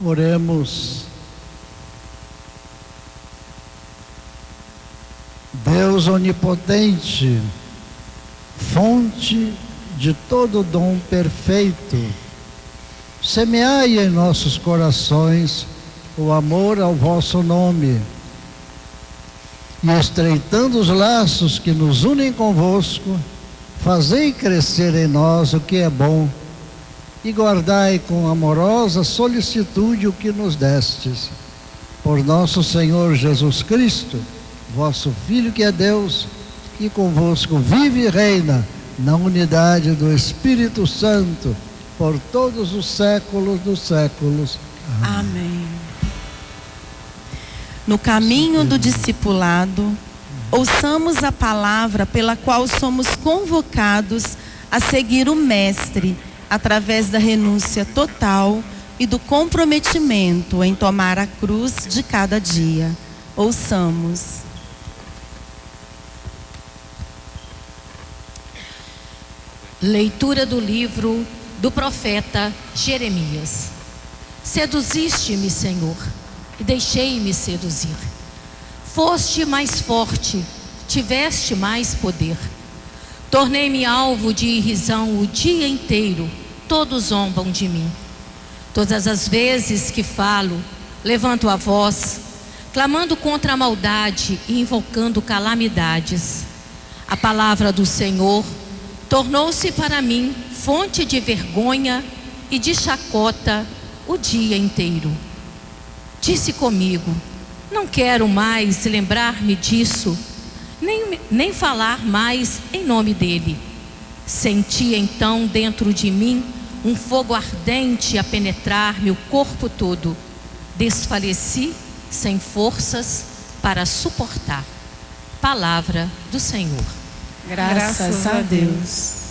Oremos. Deus onipotente, fonte de todo dom perfeito, semeai em nossos corações o amor ao vosso nome, e estreitando os laços que nos unem convosco, fazei crescer em nós o que é bom, e guardai com amorosa solicitude o que nos destes. Por nosso Senhor Jesus Cristo, vosso Filho que é Deus, que convosco vive e reina na unidade do Espírito Santo, por todos os séculos dos séculos. Amém. No caminho do discipulado, ouçamos a palavra pela qual somos convocados a seguir o Mestre, através da renúncia total e do comprometimento em tomar a cruz de cada dia. Ouçamos. Leitura do livro do profeta Jeremias. Seduziste-me, Senhor, e deixei-me seduzir. Foste mais forte, tiveste mais poder. Tornei-me alvo de irrisão o dia inteiro, todos zombam de mim. Todas as vezes que falo, levanto a voz, clamando contra a maldade e invocando calamidades. A palavra do Senhor tornou-se para mim fonte de vergonha e de chacota o dia inteiro. Disse comigo: não quero mais lembrar-me disso, nem falar mais em nome dele. Senti então dentro de mim um fogo ardente a penetrar-me o corpo todo. Desfaleci sem forças para suportar. Palavra do Senhor. Graças a Deus.